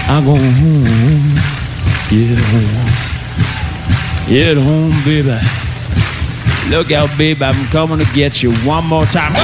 I'm going home. Get home. Get home, baby. Look out, baby. I'm coming to get you one more time.